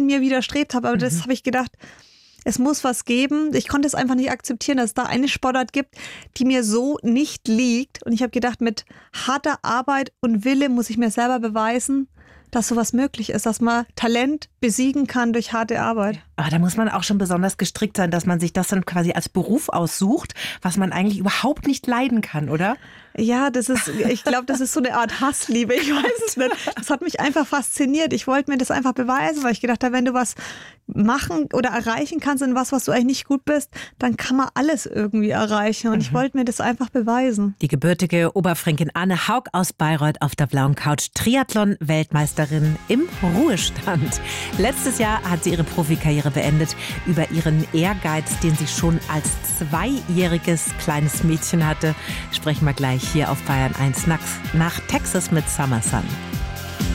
mir widerstrebt habe. Aber das habe ich gedacht, es muss was geben. Ich konnte es einfach nicht akzeptieren, dass es da eine Sportart gibt, die mir so nicht liegt. Und ich habe gedacht, mit harter Arbeit und Wille muss ich mir selber beweisen, dass sowas möglich ist, dass man Talent besiegen kann durch harte Arbeit. Aber da muss man auch schon besonders gestrickt sein, dass man sich das dann quasi als Beruf aussucht, was man eigentlich überhaupt nicht leiden kann, oder? Ja, ich glaube, das ist so eine Art Hassliebe. Ich weiß es nicht. Das hat mich einfach fasziniert. Ich wollte mir das einfach beweisen, weil ich gedacht habe, wenn du was machen oder erreichen kannst in was du eigentlich nicht gut bist, dann kann man alles irgendwie erreichen. Und ich wollte mir das einfach beweisen. Die gebürtige Oberfränkin Anne Haug aus Bayreuth auf der blauen Couch, Triathlon-Weltmeisterin im Ruhestand. Letztes Jahr hat sie ihre Profikarriere beendet. Über ihren Ehrgeiz, den sie schon als 2-jähriges kleines Mädchen hatte, sprechen wir gleich hier auf Bayern 1 nach Texas mit Summer Sun.